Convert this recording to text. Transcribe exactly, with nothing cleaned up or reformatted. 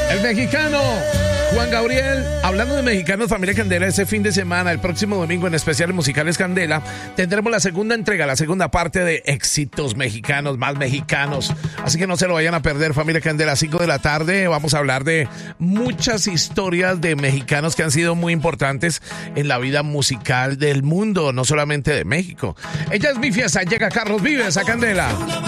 El mexicano Juan Gabriel. Hablando de mexicanos, familia Candela, ese fin de semana, el próximo domingo en Especiales Musicales Candela, tendremos la segunda entrega, la segunda parte de éxitos mexicanos, más mexicanos. Así que no se lo vayan a perder, familia Candela, cinco de la tarde. Vamos a hablar de muchas historias de mexicanos que han sido muy importantes en la vida musical del mundo, no solamente de México. Ella es mi fiesta, llega Carlos Vives a Candela.